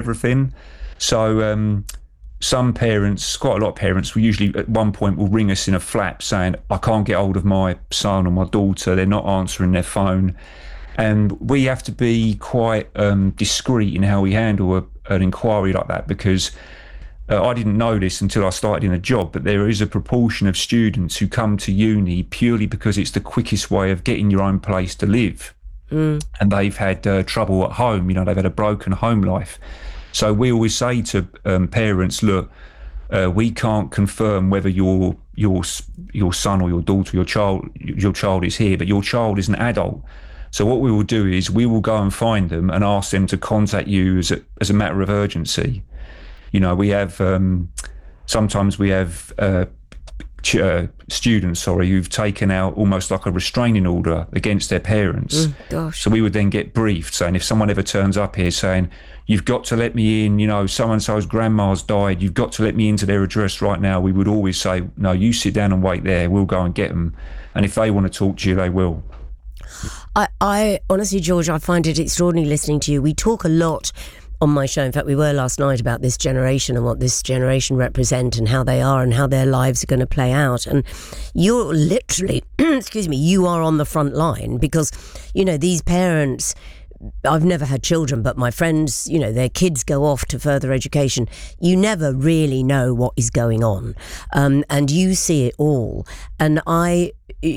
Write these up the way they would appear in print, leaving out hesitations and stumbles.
everything. So some parents, quite a lot of parents, will usually at one point will ring us in a flap saying, I can't get hold of my son or my daughter, they're not answering their phone. And we have to be quite discreet in how we handle an inquiry like that, because I didn't know this until I started in a job, but there is a proportion of students who come to uni purely because it's the quickest way of getting your own place to live. And they've had trouble at home, they've had a broken home life. So we always say to parents, look, we can't confirm whether your son or your daughter, your child is here, but your child is an adult. So what we will do is we will go and find them and ask them to contact you as a matter of urgency. We have sometimes we have students, who've taken out almost like a restraining order against their parents. Gosh. So we would then get briefed saying, if someone ever turns up here saying, you've got to let me in, so-and-so's grandma's died, you've got to let me into their address right now, we would always say, no, you sit down and wait there, we'll go and get them. And if they want to talk to you, they will. I honestly, George, I find it extraordinary listening to you. We talk a lot on my show, in fact we were last night, about this generation and what this generation represent and how they are and how their lives are going to play out. And you're literally, you are on the front line, because, these parents, I've never had children, but my friends, their kids go off to further education. You never really know what is going on. And you see it all. And I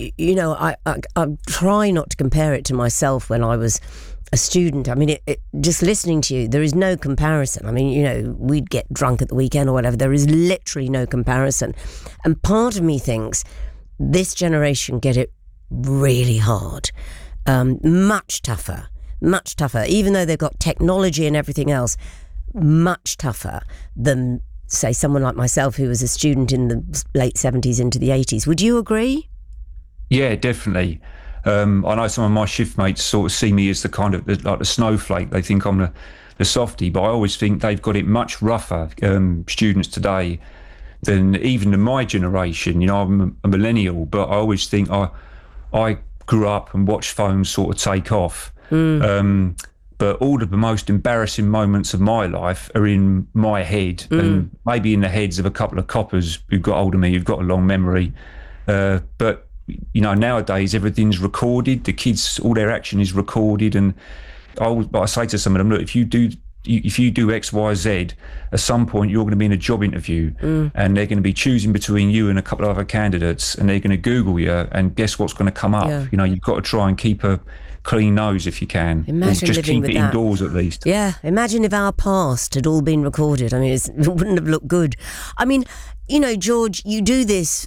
try not to compare it to myself when I was a student. I mean, just listening to you, there is no comparison. I mean, we'd get drunk at the weekend or whatever. There is literally no comparison. And part of me thinks this generation get it really hard, much tougher, even though they've got technology and everything else, much tougher than, say, someone like myself who was a student in the late 70s into the 80s. Would you agree? Yeah, definitely. I know some of my shift mates sort of see me as the kind of like the snowflake. They think I'm the softie, but I always think they've got it much rougher, students today, than even in my generation. I'm a millennial, but I always think I grew up and watched phones sort of take off. But all of the most embarrassing moments of my life are in my head, and maybe in the heads of a couple of coppers who've got older than me, who've got a long memory. But nowadays everything's recorded. The kids, all their action is recorded, and I say to some of them, look, if you do X, Y, Z, at some point you're going to be in a job interview, and they're going to be choosing between you and a couple of other candidates, and they're going to Google you, and guess what's going to come up? Yeah. You've got to try and keep a clean nose if you can. Imagine or just living keep with it that. indoors at least. Yeah, imagine if our past had all been recorded. I mean, it wouldn't have looked good. I mean, George, you do this.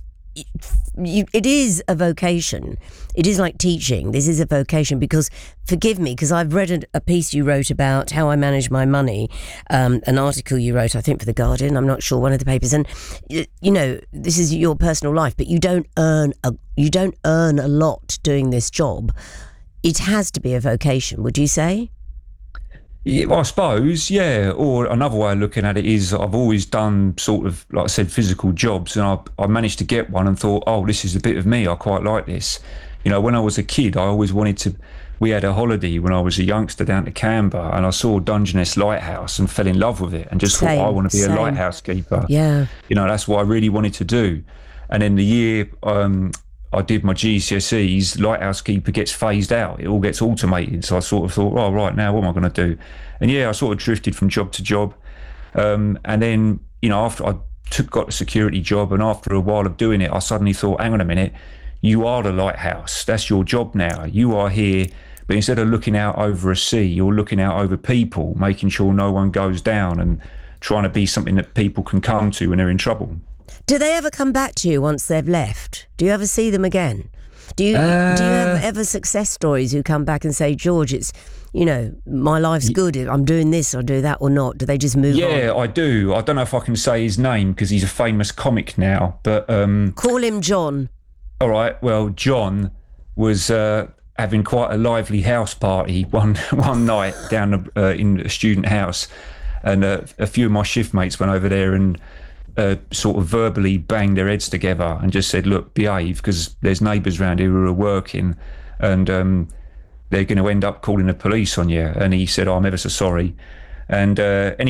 It is a vocation. It is like teaching. This is a vocation, because, forgive me, because I've read a piece you wrote about how I manage my money, an article you wrote, I think, for The Guardian, I'm not sure, one of the papers, and this is your personal life, but you don't earn a lot doing this job. It has to be a vocation, would you say? Yeah, well, I suppose, yeah. Or another way of looking at it is I've always done sort of, like I said, physical jobs, and I managed to get one and thought, oh, this is a bit of me. I quite like this. When I was a kid, I always wanted to. We had a holiday when I was a youngster down to Canberra, and I saw Dungeness Lighthouse and fell in love with it, and just thought, I want to be a lighthouse keeper. Yeah. That's what I really wanted to do. And then the year I did my GCSEs, lighthouse keeper gets phased out. It all gets automated. So I sort of thought, oh, right, now what am I going to do? And yeah, I sort of drifted from job to job. And then, after I got a security job, and after a while of doing it, I suddenly thought, hang on a minute, you are the lighthouse. That's your job now. You are here. But instead of looking out over a sea, you're looking out over people, making sure no one goes down, and trying to be something that people can come to when they're in trouble. Do they ever come back to you once they've left? Do you ever see them again? Do you have ever success stories who come back and say, George, it's, my life's good, I'm doing this or do that, or not? Do they just move on? Yeah, I do. I don't know if I can say his name because he's a famous comic now, but... Call him John. All right, well, John was having quite a lively house party one night down in a student house, and a few of my shift mates went over there and sort of verbally banged their heads together and just said, look, behave, because there's neighbours around here who are working, and they're going to end up calling the police on you. And he said, I'm ever so sorry. And anyway,